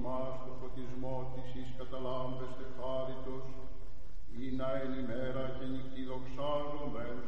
ημάς το φωτισμό της εις καταλάμπεστε χάριτος, ή να εν ημέρα και νυχτή δοξάζομεν